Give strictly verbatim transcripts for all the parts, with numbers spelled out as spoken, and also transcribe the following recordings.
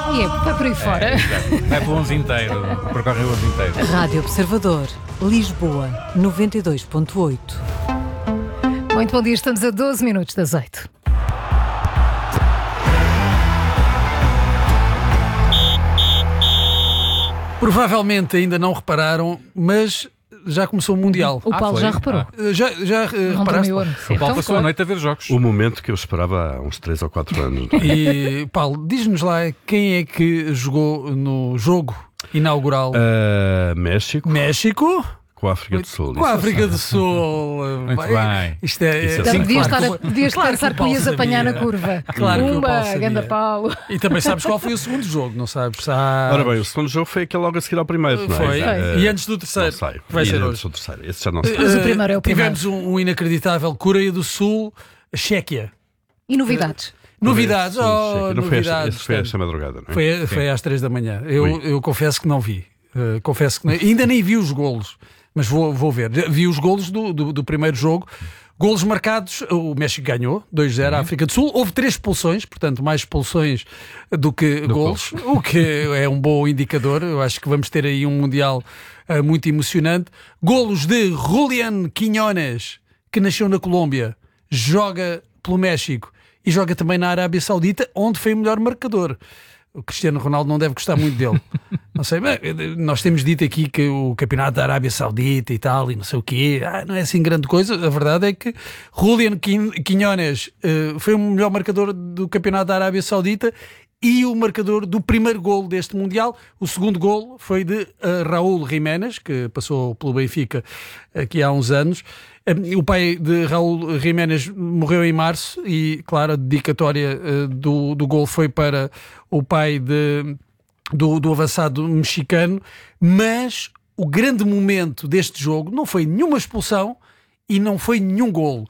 E é, vai por aí fora. É, vai pelo onze inteiro, percorre o onze inteiro. Rádio Observador, Lisboa, noventa e dois ponto oito. Muito bom dia, estamos a doze minutos das oito. Provavelmente ainda não repararam, mas já começou o Mundial. O Paulo Ah, já foi? reparou. Uh, Já, já uh, Não reparaste? dormiu. O Paulo passou a noite a ver jogos. O momento que eu esperava há uns três ou quatro anos. E Paulo, diz-nos lá quem é que jogou no jogo inaugural Uh, México México com a África do Sul. com a África do Sul. Muito bem. Isto é, Isso é Já Sim, podias claro estar, que- a, podias claro pensar o que Paulo ias apanhar sabia. na curva. Claro que o Pumba, Paulo sabia. ganda Paulo. E também sabes qual foi o segundo jogo, não sabes? Ah, Ora bem, o segundo jogo foi aquele logo a seguir ao primeiro, não é? foi. Uh, E antes do terceiro, Não sei. vai E ser antes hoje. do terceiro. Esse já não sei. Mas o Uh, primeiro é o primeiro. Tivemos um, um inacreditável Coreia do Sul, Chequia. E novidades? Novidades, Sim, oh, sim, não foi esta, novidades. esse foi esta madrugada, não é? Foi, foi às três da manhã. Eu, Ui. eu confesso que não vi. Uh, confesso que não- ainda nem vi os golos, mas vou, vou ver. Vi os golos do, do, do primeiro jogo. Golos marcados, o México ganhou dois zero à África do Sul. Houve três expulsões, portanto, mais expulsões do que Do golos, o que é um bom indicador. Eu acho que vamos ter aí um Mundial uh, muito emocionante. Golos de Julián Quiñones, que nasceu na Colômbia, joga pelo México e joga também na Arábia Saudita, onde foi o melhor marcador. O Cristiano Ronaldo não deve gostar muito dele. Não sei, bem, nós temos dito aqui que o campeonato da Arábia Saudita e tal, e não sei o quê, ah, não é assim grande coisa. A verdade é que Julián Quin- Quiñones uh, foi o melhor marcador do campeonato da Arábia Saudita e o marcador do primeiro golo deste Mundial. O segundo golo foi de uh, Raúl Jiménez, que passou pelo Benfica aqui há uns anos. Um, o pai de Raúl Jiménez morreu em março e, claro, a dedicatória uh, do, do golo foi para o pai de, do, do avançado mexicano. Mas o grande momento deste jogo não foi nenhuma expulsão e não foi nenhum golo.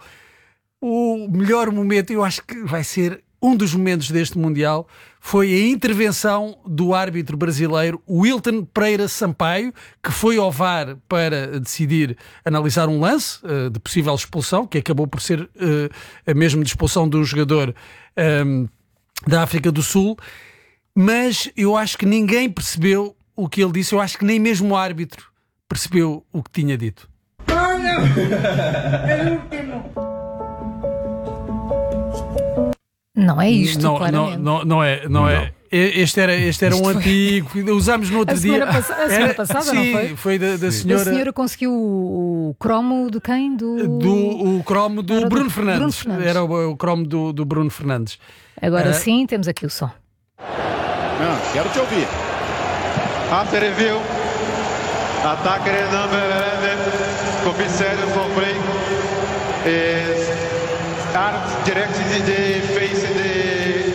O melhor momento, eu acho que vai ser um dos momentos deste Mundial, foi a intervenção do árbitro brasileiro Wilton Pereira Sampaio, que foi ao V A R para decidir analisar um lance uh, de possível expulsão, que acabou por ser uh, a mesma de expulsão de um jogador um, da África do Sul, mas eu acho que ninguém percebeu o que ele disse. Eu acho que nem mesmo o árbitro percebeu o que tinha dito. Não é isto, não, claramente. não, não, não é, não, é. Este era, este era um Isto foi- antigo, usámos no outro A dia. semana pass- a semana Era- passada, sim, não foi? foi da, da A senhora, senhora conseguiu o, o cromo de quem? Do... do o cromo do Era do Bruno Fernandes. Bruno Fernandes. Era o, o cromo do, do Bruno Fernandes. Agora Ah. sim, temos aqui o som. Não, quero te ouvir. After review. Attacker number commissary from play is arm directed in the face the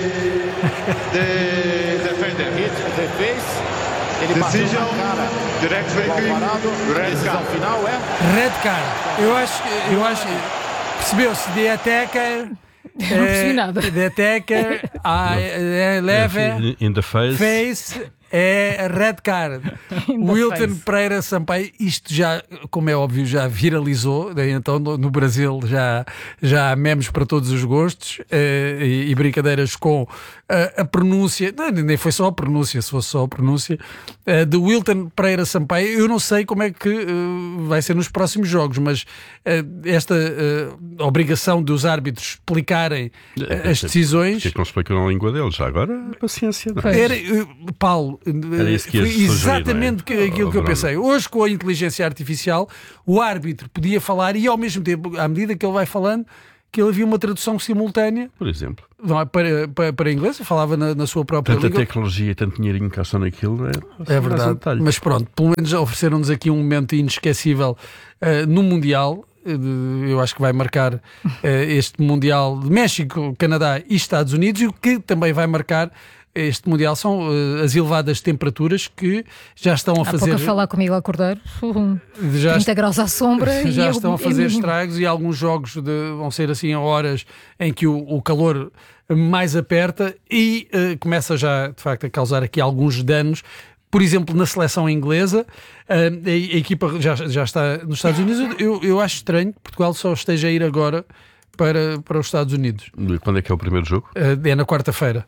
the defender. Hit the face. Ele Decision bateu na cara. directly do Alvarado. red Decisão card. final é Red card. Eu acho, que- eu acho que percebeu-se de attacker. Não percebi nada. De attacker, a leve. In- In the face. Face é red card. In the Wilton face. Pereira Sampaio, isto já, como é óbvio, já viralizou, né? Então no, no Brasil já, já há memes para todos os gostos eh, e, e brincadeiras com eh, a pronúncia, não, nem foi só a pronúncia, se fosse só a pronúncia, eh, de Wilton Pereira Sampaio. Eu não sei como é que eh, vai ser nos próximos jogos, mas eh, esta eh, obrigação dos árbitros explicarem eh, as decisões... Porque é que não explicam a língua deles? Já agora, paciência. Não é? Pois. Era, eh, Paulo, Era isso que foi ias sugerir, exatamente não é? que- aquilo Oh, que eu Bruno. pensei. Hoje, com a inteligência artificial, o árbitro podia falar e, ao mesmo tempo, à medida que ele vai falando, que ele havia uma tradução simultânea, Por exemplo. não é, para, para, para inglês, falava na, na sua própria Tanta língua. tecnologia e tanto dinheirinho que gastam naquilo. É, É verdade, mas pronto, pelo menos ofereceram-nos aqui um momento inesquecível uh, no Mundial. Uh, eu acho que vai marcar uh, este Mundial de México, Canadá e Estados Unidos, e o que também vai marcar este Mundial são uh, as elevadas temperaturas que já estão a Há fazer... pouco a falar comigo ao Cordeiro, um, já trinta graus à sombra e já eu- estão a é fazer mínimo. estragos, e alguns jogos de- vão ser assim a horas em que o, o calor mais aperta e uh, começa já de facto a causar aqui alguns danos. Por exemplo, na seleção inglesa, uh, a, a equipa já, já está nos Estados Unidos. Eu, eu acho estranho que Portugal só esteja a ir agora para, para os Estados Unidos. Quando é que é o primeiro jogo? Uh, é na quarta-feira.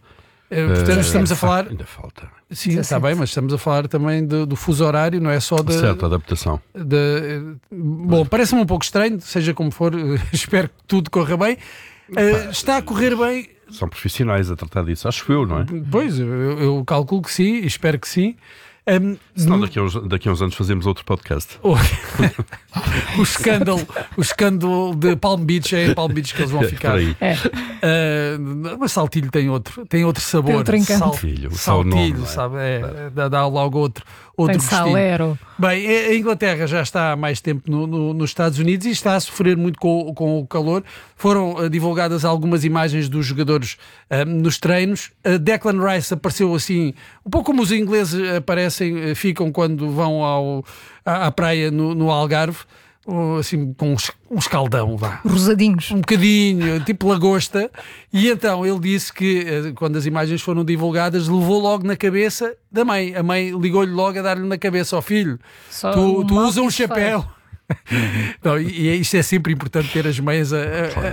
Uh, portanto, Uh, estamos a falar. Ainda falta. Sim, dezessete. está bem, mas estamos a falar também de- do fuso horário, não é só da. Certo, adaptação. de- Bom, parece-me um pouco estranho, seja como for, espero que tudo corra bem. Uh, está a correr bem. São profissionais a tratar disso, acho eu, não é? Pois, eu, eu calculo que sim, e espero que sim. Um, Senão no- daqui a, uns, daqui a uns anos fazemos outro podcast. o, o escândalo, o escândalo de Palm Beach é em Palm Beach que eles vão ficar. Por aí. É. Uh, mas Saltilho tem outro, tem outro sabor. Tem outro encanto. Saltilho, só o Saltilho, nome, não é? sabe? É, dá, dá logo outro, outro Tem gostinho. salero. Bem, a Inglaterra já está há mais tempo no- no- nos Estados Unidos e está a sofrer muito com, com o calor. Foram uh, divulgadas algumas imagens dos jogadores uh, nos treinos. Uh, Declan Rice apareceu assim, um pouco como os ingleses aparecem, uh, ficam quando vão ao, à, à praia no, no Algarve, uh, assim com um, es- um escaldão, vá. Rosadinhos. Um bocadinho, tipo lagosta, e então ele disse que, eh, quando as imagens foram divulgadas, levou logo na cabeça da mãe. A mãe ligou-lhe logo a dar-lhe na cabeça ao filho: Só tu, o tu mal usa um que isso chapéu. Não, e, e isto é sempre importante ter as mães. A, a-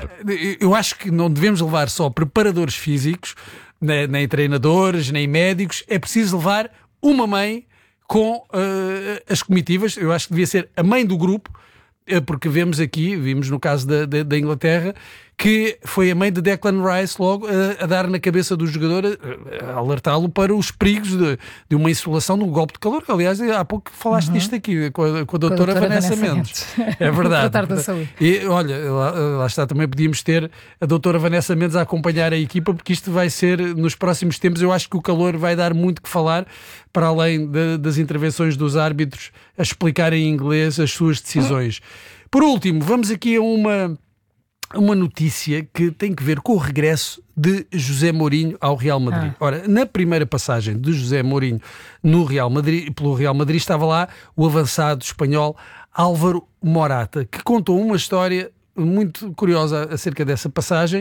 a- eu acho que não devemos levar só preparadores físicos, nem, nem treinadores, nem médicos, é preciso levar uma mãe com eh, as comitivas. Eu acho que devia ser a mãe do grupo. É porque vemos aqui, vimos no caso da, da, da Inglaterra, que foi a mãe de Declan Rice logo a, a dar na cabeça do jogador, a, a alertá-lo para os perigos de, de uma insolação, de um golpe de calor. Aliás, há pouco falaste disto aqui com a, com a doutora, doutora Vanessa, Vanessa Mendes. Mendes. É verdade. Tratar da saúde. E olha, lá, lá está, também podíamos ter a doutora Vanessa Mendes a acompanhar a equipa, porque isto vai ser, nos próximos tempos, eu acho que o calor vai dar muito que falar, para além de, das intervenções dos árbitros a explicar em inglês as suas decisões. Por último, vamos aqui a uma, uma notícia que tem que ver com o regresso de José Mourinho ao Real Madrid. Ah. Ora, na primeira passagem de José Mourinho no Real Madrid, pelo Real Madrid, estava lá o avançado espanhol Álvaro Morata, que contou uma história muito curiosa acerca dessa passagem.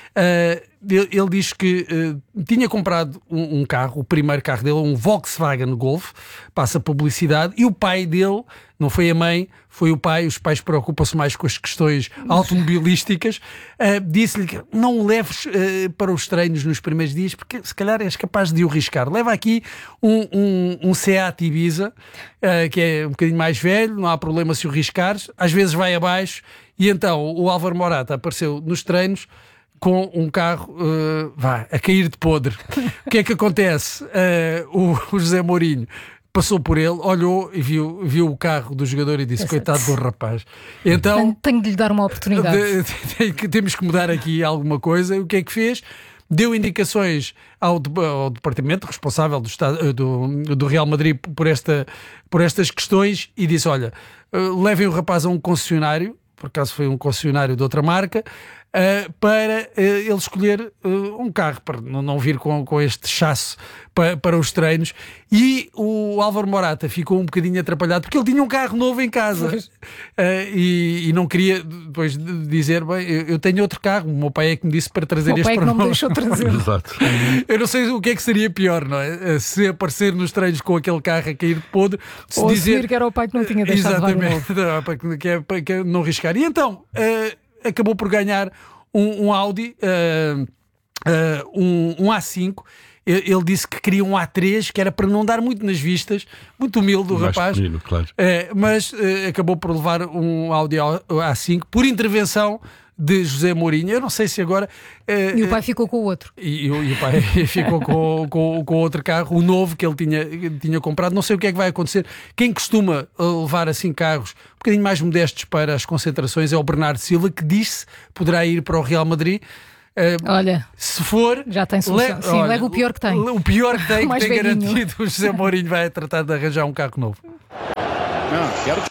Uh, ele, ele diz que uh, tinha comprado um, um carro, o primeiro carro dele, um Volkswagen Golf, passa publicidade, e o pai dele, não foi a mãe, foi o pai, os pais preocupam-se mais com as questões automobilísticas, uh, disse-lhe que não o leves uh, para os treinos nos primeiros dias, porque se calhar és capaz de o arriscar. Leva aqui um, um, um Seat Ibiza, uh, que é um bocadinho mais velho, não há problema se o arriscares, às vezes vai abaixo. E então o Álvaro Morata apareceu nos treinos com um carro uh, vá, a cair de podre. O que é que acontece? Uh, o, o José Mourinho passou por ele, olhou e viu, viu o carro do jogador e disse: coitado do rapaz. Então Tenho, tenho de lhe dar uma oportunidade. de- de- de- temos que mudar aqui alguma coisa. O que é que fez? Deu indicações ao, de- ao departamento responsável do, Estado, do, do Real Madrid por, esta, por estas questões e disse: olha, uh, levem o rapaz a um concessionário, por acaso foi um concessionário de outra marca, uh, para uh, ele escolher uh, um carro, para não, não vir com, com este chasso para, para os treinos. E o Álvaro Morata ficou um bocadinho atrapalhado, porque ele tinha um carro novo em casa. Uh, e, e não queria depois de dizer: bem, eu, eu tenho outro carro, o meu pai é que me disse para trazer O meu este pai é que para não me nós. deixou trazer. Exato. Eu não sei o que é que seria pior, não é? Se aparecer nos treinos com aquele carro a cair de podre, se Ou dizer assumir que era o pai que não tinha deixado levar o novo. exatamente, não, para que, que é, para que não arriscar. E então eh, acabou por ganhar um, um Audi, eh, eh, um, um A cinco. Ele ele disse que queria um A três, que era para não dar muito nas vistas, muito humilde o Mais rapaz. pequenino, claro. Eh, mas eh, acabou por levar um Audi A cinco por intervenção de José Mourinho. Eu não sei se agora eh, E o pai ficou com o outro. e, e o e o pai ficou com, com, com outro carro, o novo que ele tinha, tinha comprado. Não sei o que é que vai acontecer. Quem costuma levar assim carros um bocadinho mais modestos para as concentrações é o Bernardo Silva, que disse poderá ir para o Real Madrid. Uh, Olha, se for, já tem solução. le- Sim, leva o pior que tem. O pior que tem, O que mais tem velhinho. garantido. O José Mourinho vai tratar de arranjar um carro novo. Não, quero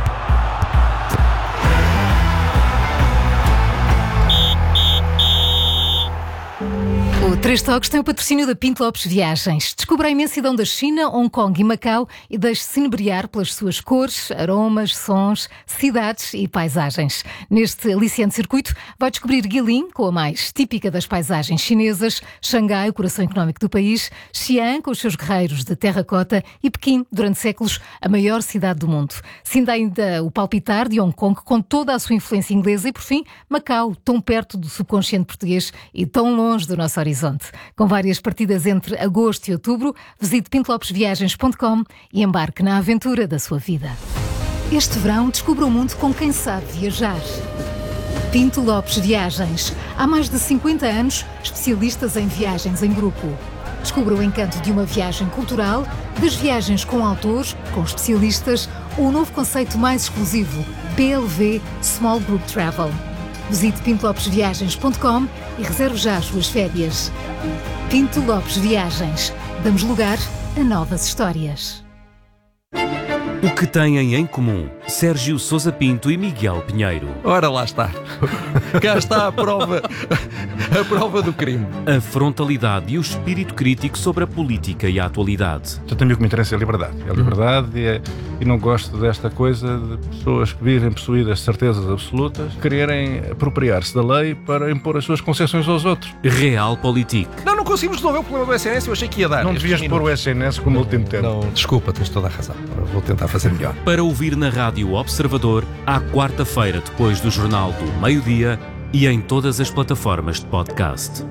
o Três Toques tem o patrocínio da Pinto Lopes Viagens. Descubra a imensidão da China, Hong Kong e Macau e deixe-se inebriar pelas suas cores, aromas, sons, cidades e paisagens. Neste aliciante circuito vai descobrir Guilin, com a mais típica das paisagens chinesas, Xangai, o coração económico do país, Xi'an, com os seus guerreiros de terracota, e Pequim, durante séculos, a maior cidade do mundo. Sinta ainda o palpitar de Hong Kong com toda a sua influência inglesa e, por fim, Macau, tão perto do subconsciente português e tão longe do nosso horizonte. horizonte. Com várias partidas entre agosto e outubro, visite pinto lopes viagens ponto com e embarque na aventura da sua vida. Este verão, descubra o mundo com quem sabe viajar. Pinto Lopes Viagens. Há mais de cinquenta anos, especialistas em viagens em grupo. Descubra o encanto de uma viagem cultural, das viagens com autores, com especialistas ou o novo conceito mais exclusivo, P L V Small Group Travel. Visite pinto lopes viagens ponto com e reserve já as suas férias. Pinto Lopes Viagens. Damos lugar a novas histórias. O que têm em comum Sérgio Sousa Pinto e Miguel Pinheiro? Ora, lá está. Cá está a prova, a prova do crime. A frontalidade e o espírito crítico sobre a política e a atualidade. Eu tenho o que me interessa é a liberdade. É a liberdade e, é, e não gosto desta coisa de pessoas que vivem possuídas de certezas absolutas, quererem apropriar-se da lei para impor as suas concessões aos outros. Realpolitik. Não, não conseguimos resolver o problema do S N S, eu achei que ia dar. Não devias pôr o S N S como último tempo. Não, desculpa, tens toda a razão. Vou tentar fazer melhor. Para ouvir na Rádio Observador, à quarta-feira depois do Jornal do Meio-Dia e em todas as plataformas de podcast.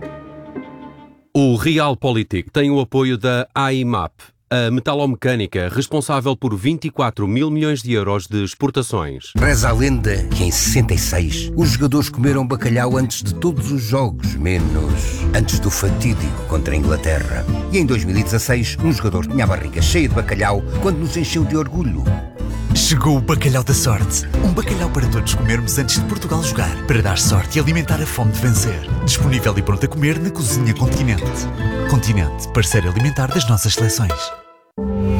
O Realpolitik tem o apoio da A I M A P, a metalomecânica responsável por vinte e quatro mil milhões de euros de exportações. Reza a lenda que em sessenta e seis os jogadores comeram bacalhau antes de todos os jogos, menos antes do fatídico contra a Inglaterra. E em dois mil e dezasseis um jogador tinha a barriga cheia de bacalhau quando nos encheu de orgulho. Chegou o Bacalhau da Sorte. Um bacalhau para todos comermos antes de Portugal jogar, para dar sorte e alimentar a fome de vencer. Disponível e pronto a comer na Cozinha Continente. Continente, parceiro alimentar das nossas seleções.